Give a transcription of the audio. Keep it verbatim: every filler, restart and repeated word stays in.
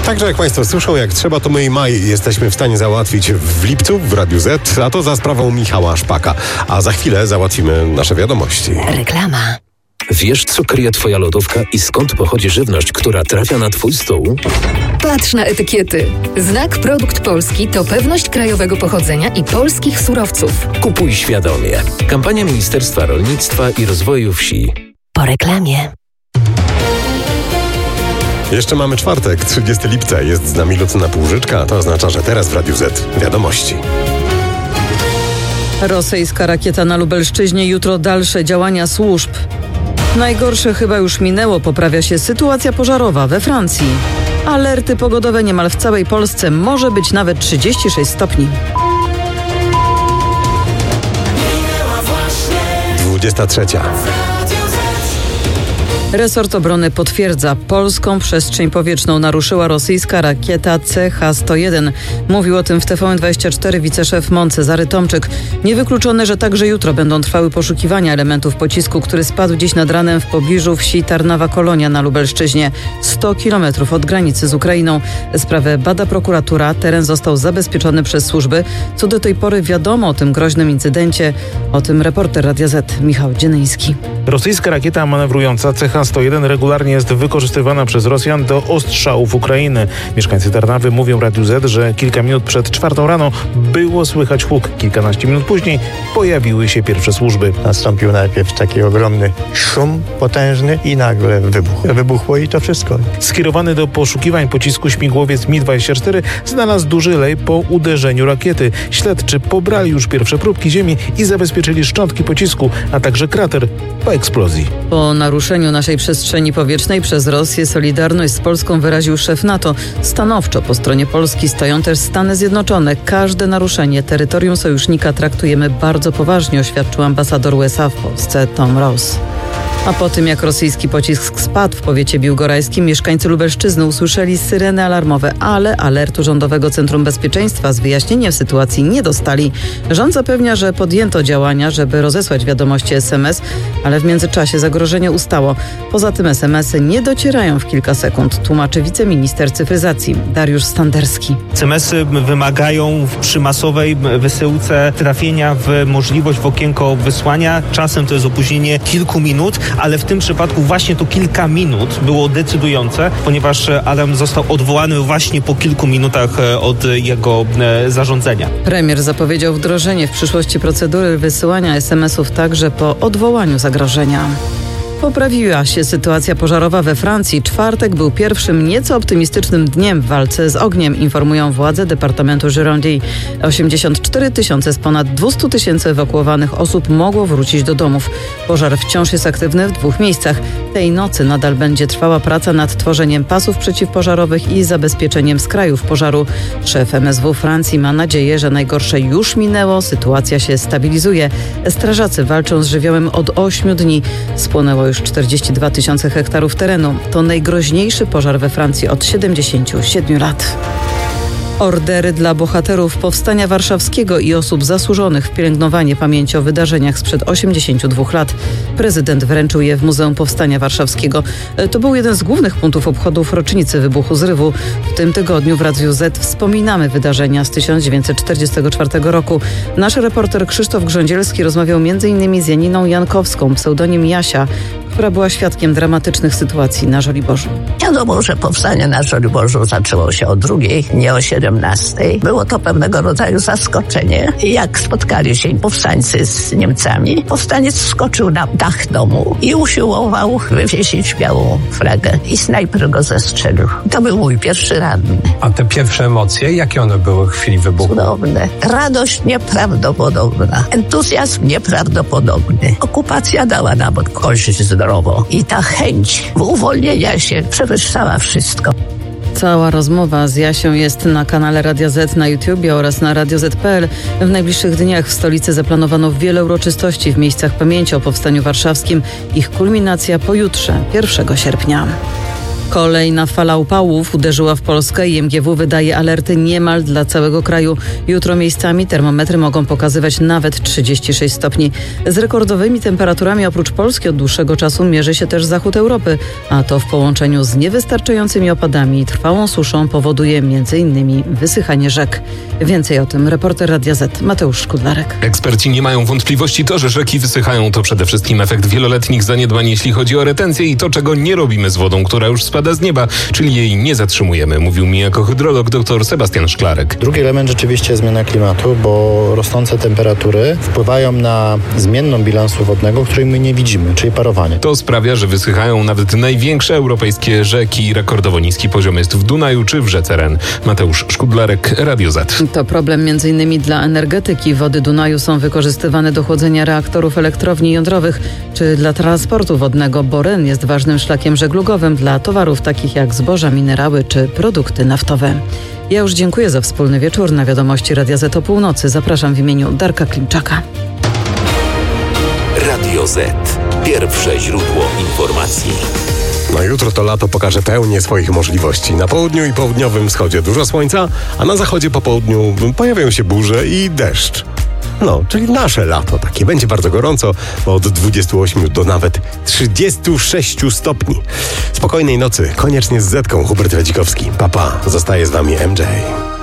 Także jak Państwo słyszą, jak trzeba, to my i maj jesteśmy w stanie załatwić w lipcu w Radiu Z, a to za sprawą Michała Szpaka. A za chwilę załatwimy nasze wiadomości. Reklama. Wiesz, co kryje Twoja lodówka i skąd pochodzi żywność, która trafia na Twój stół? Patrz na etykiety. Znak Produkt Polski to pewność krajowego pochodzenia i polskich surowców. Kupuj świadomie. Kampania Ministerstwa Rolnictwa i Rozwoju Wsi. Po reklamie. Jeszcze mamy czwartek, trzydziestego lipca. Jest z nami Lucyna Półżyczka, a to oznacza, że teraz w Radiu Z wiadomości. Rosyjska rakieta na Lubelszczyźnie, jutro dalsze działania służb. Najgorsze chyba już minęło, poprawia się sytuacja pożarowa we Francji. Alerty pogodowe niemal w całej Polsce, może być nawet trzydzieści sześć stopni. dwudziesta trzecia. Resort obrony potwierdza, polską przestrzeń powietrzną naruszyła rosyjska rakieta C H sto jeden. Mówił o tym w T V N dwadzieścia cztery wiceszef MON Cezary Tomczyk. Niewykluczone, że także jutro będą trwały poszukiwania elementów pocisku, który spadł dziś nad ranem w pobliżu wsi Tarnawa Kolonia na Lubelszczyźnie, sto kilometrów od granicy z Ukrainą. Sprawę bada prokuratura, teren został zabezpieczony przez służby. Co do tej pory wiadomo o tym groźnym incydencie, o tym reporter Radia Z Michał Dzienyński. Rosyjska rakieta manewrująca C H sto jeden regularnie jest wykorzystywana przez Rosjan do ostrzałów Ukrainy. Mieszkańcy Tarnawy mówią Radiu Z, że kilka minut przed czwartą rano było słychać huk. Kilkanaście minut później pojawiły się pierwsze służby. Nastąpił najpierw taki ogromny szum potężny i nagle wybuch. Wybuchło i to wszystko. Skierowany do poszukiwań pocisku śmigłowiec Mi dwadzieścia cztery znalazł duży lej po uderzeniu rakiety. Śledczy pobrali już pierwsze próbki ziemi i zabezpieczyli szczątki pocisku, a także krater po eksplozji. Po naruszeniu naszej przestrzeni powietrznej przez Rosję solidarność z Polską wyraził szef NATO. Stanowczo po stronie Polski stoją też Stany Zjednoczone. Każde naruszenie terytorium sojusznika traktujemy bardzo poważnie, oświadczył ambasador U S A w Polsce Tom Ross. A po tym, jak rosyjski pocisk spadł w powiecie biłgorajskim, mieszkańcy Lubelszczyzny usłyszeli syreny alarmowe, ale alertu Rządowego Centrum Bezpieczeństwa z wyjaśnieniem sytuacji nie dostali. Rząd zapewnia, że podjęto działania, żeby rozesłać wiadomości S M S, ale w międzyczasie zagrożenie ustało. Poza tym S M S-y nie docierają w kilka sekund, tłumaczy wiceminister cyfryzacji Dariusz Standerski. S M S-y wymagają przy masowej wysyłce trafienia w możliwość w okienko wysłania. Czasem to jest opóźnienie kilku minut, ale w tym przypadku właśnie to kilka minut było decydujące, ponieważ alarm został odwołany właśnie po kilku minutach od jego zarządzenia. Premier zapowiedział wdrożenie w przyszłości procedury wysyłania S M S-ów także po odwołaniu zagrożenia. Poprawiła się sytuacja pożarowa we Francji. Czwartek był pierwszym nieco optymistycznym dniem w walce z ogniem, informują władze Departamentu Gironde. osiemdziesiąt cztery tysiące z ponad dwieście tysięcy ewakuowanych osób mogło wrócić do domów. Pożar wciąż jest aktywny w dwóch miejscach. Tej nocy nadal będzie trwała praca nad tworzeniem pasów przeciwpożarowych i zabezpieczeniem skrajów pożaru. Szef M S W Francji ma nadzieję, że najgorsze już minęło, sytuacja się stabilizuje. Strażacy walczą z żywiołem od ośmiu dni. Spłonęło już czterdzieści dwa tysiące hektarów terenu. To najgroźniejszy pożar we Francji od siedemdziesięciu siedmiu lat. Ordery dla bohaterów Powstania Warszawskiego i osób zasłużonych w pielęgnowanie pamięci o wydarzeniach sprzed osiemdziesięciu dwóch lat. Prezydent wręczył je w Muzeum Powstania Warszawskiego. To był jeden z głównych punktów obchodów rocznicy wybuchu zrywu. W tym tygodniu w Radiu Z wspominamy wydarzenia z tysiąc dziewięćset czterdziestego czwartego roku. Nasz reporter Krzysztof Grządzielski rozmawiał między innymi z Janiną Jankowską, pseudonim Jasia, która była świadkiem dramatycznych sytuacji na Żoliborzu. Wiadomo, że powstanie na Żoliborzu zaczęło się o drugiej, nie o siedemnastej. Było to pewnego rodzaju zaskoczenie. Jak spotkali się powstańcy z Niemcami, powstaniec wskoczył na dach domu i usiłował wywiesić białą flagę i snajper go zestrzelił. To był mój pierwszy ranny. A te pierwsze emocje, jakie one były w chwili wybuchu? Cudowne. Radość nieprawdopodobna. Entuzjazm nieprawdopodobny. Okupacja dała nam kość zdrową. I ta chęć uwolnienia się przewyższała wszystko. Cała rozmowa z Jasią jest na kanale Radia Z na YouTubie oraz na radio zet kropka pe el. W najbliższych dniach w stolicy zaplanowano wiele uroczystości w miejscach pamięci o Powstaniu Warszawskim. Ich kulminacja pojutrze, pierwszego sierpnia. Kolejna fala upałów uderzyła w Polskę i M G W wydaje alerty niemal dla całego kraju. Jutro miejscami termometry mogą pokazywać nawet trzydzieści sześć stopni. Z rekordowymi temperaturami oprócz Polski od dłuższego czasu mierzy się też zachód Europy, a to w połączeniu z niewystarczającymi opadami i trwałą suszą powoduje m.in. wysychanie rzek. Więcej o tym reporter Radia Z Mateusz Szkudlarek. Eksperci nie mają wątpliwości, to, że rzeki wysychają, to przede wszystkim efekt wieloletnich zaniedbań, jeśli chodzi o retencję i to, czego nie robimy z wodą, która już spada z nieba, czyli jej nie zatrzymujemy, mówił mi jako hydrolog dr Sebastian Szklarek. Drugi element rzeczywiście zmiana klimatu, bo rosnące temperatury wpływają na zmienną bilansu wodnego, której my nie widzimy, czyli parowanie. To sprawia, że wysychają nawet największe europejskie rzeki. Rekordowo niski poziom jest w Dunaju czy w rzece Ren. Mateusz Szkudlarek, Radio Z. To problem m.in. dla energetyki. Wody Dunaju są wykorzystywane do chłodzenia reaktorów elektrowni jądrowych czy dla transportu wodnego, bo Ren jest ważnym szlakiem żeglugowym dla towarów takich jak zboża, minerały czy produkty naftowe. Ja już dziękuję za wspólny wieczór. Na wiadomości Radia Z o północy zapraszam w imieniu Darka Klimczaka. Radio Z. Pierwsze źródło informacji. No jutro to lato pokaże pełnię swoich możliwości. Na południu i południowym wschodzie dużo słońca, a na zachodzie po południu pojawią się burze i deszcz. No, czyli nasze lato takie. Będzie bardzo gorąco, bo od dwudziestu ośmiu do nawet trzydziestu sześciu stopni. Spokojnej nocy, koniecznie z Zetką. Hubert Wadzikowski. Papa, zostaje z wami M J.